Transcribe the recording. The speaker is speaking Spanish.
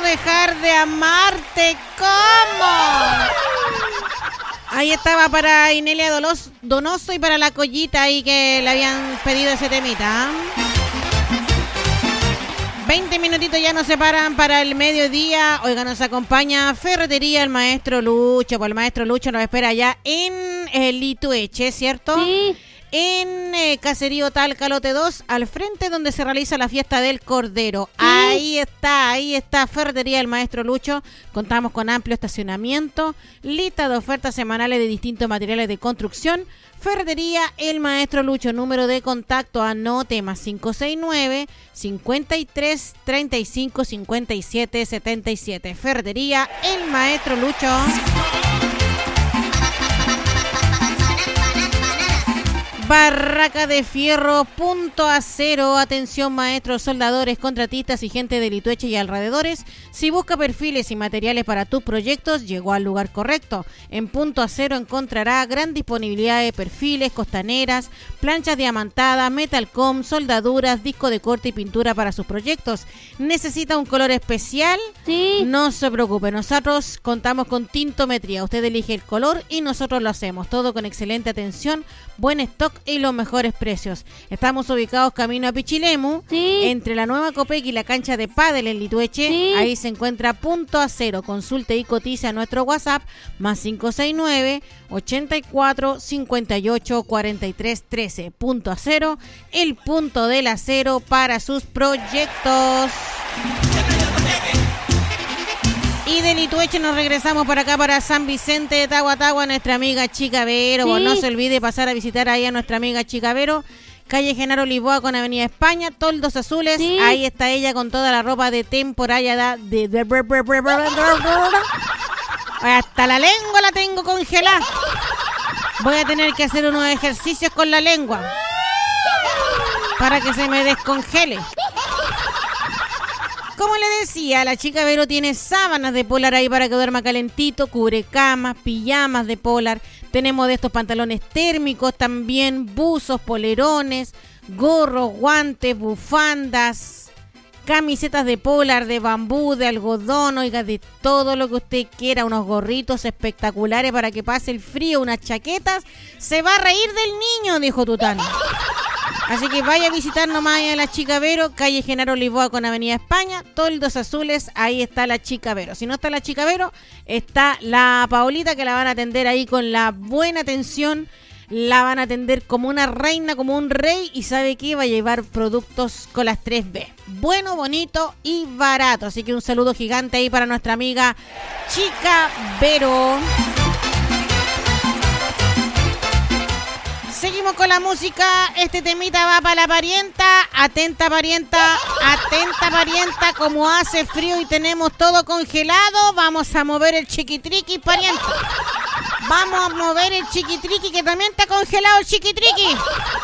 dejar de amarte. ¿Cómo? Ahí estaba para Inelia Donoso y para la Collita ahí que le habían pedido ese temita. 20 minutitos ya nos separan para el mediodía. Oiga, nos acompaña Ferretería el Maestro Lucho. Pues el Maestro Lucho nos espera allá en el Litueche, ¿cierto? Sí. En Caserío Talca, lote 2, al frente donde se realiza la fiesta del Cordero. Sí. Ahí está Ferretería el Maestro Lucho. Contamos con amplio estacionamiento, lista de ofertas semanales de distintos materiales de construcción. Ferretería el Maestro Lucho, número de contacto, anote, más 569 53 35 57 77. Ferretería el Maestro Lucho. Barraca de Fierro, Punto Acero. Atención maestros, soldadores, contratistas y gente de Litueche y alrededores. Si busca perfiles y materiales para tus proyectos, llegó al lugar correcto. En Punto Acero encontrará gran disponibilidad de perfiles, costaneras, planchas diamantadas, metalcom, soldaduras, disco de corte y pintura para sus proyectos. ¿Necesita un color especial? Sí. No se preocupe, nosotros contamos con tintometría. Usted elige el color y nosotros lo hacemos. Todo con excelente atención, buen stock y los mejores precios. Estamos ubicados camino a Pichilemu, sí, entre la Nueva Copec y la cancha de pádel en Litueche. Sí. Ahí se encuentra Punto Acero. Consulte y cotiza a nuestro WhatsApp más 569 84 58 43 13. Punto Acero, el punto del acero para sus proyectos. Y de Litueche nos regresamos para acá, para San Vicente de Tahuatahua, nuestra amiga Chica Vero. Sí. No se olvide pasar a visitar ahí a nuestra amiga Chica Vero, calle Genaro Lisboa con Avenida España, toldos azules. Sí. Ahí está ella con toda la ropa de temporada hasta la lengua la tengo congelada. Voy a tener que hacer unos ejercicios con la lengua para que se me descongele. Como le decía, la Chica Vero tiene sábanas de polar ahí para que duerma calentito, cubrecamas, pijamas de polar. Tenemos de estos pantalones térmicos también, buzos, polerones, gorros, guantes, bufandas, camisetas de polar, de bambú, de algodón, oiga, de todo lo que usted quiera. Unos gorritos espectaculares para que pase el frío, unas chaquetas. Se va a reír del niño, dijo Tután. Así que vaya a visitar nomás a la Chica Vero, calle Genaro Lisboa con Avenida España, toldos azules, ahí está la Chica Vero. Si no está la Chica Vero, está la Paolita, que la van a atender ahí con la buena atención, la van a atender como una reina, como un rey, y sabe que va a llevar productos con las 3B. Bueno, bonito y barato. Así que un saludo gigante ahí para nuestra amiga Chica Vero. Seguimos con la música. Este temita va para la parienta. Atenta parienta, como hace frío y tenemos todo congelado, vamos a mover el chiquitriqui, parienta. Vamos a mover el chiquitriqui, que también está congelado el chiquitriqui.